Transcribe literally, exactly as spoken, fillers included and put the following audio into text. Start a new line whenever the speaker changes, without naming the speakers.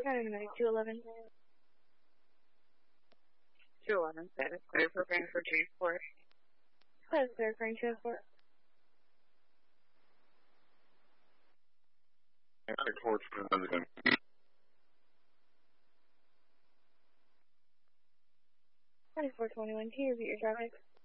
County ninety-two eleven.
two eleven, status clear, preparing for transport.
Status clear, current transport. twenty-four twenty-one, can you repeat your traffic?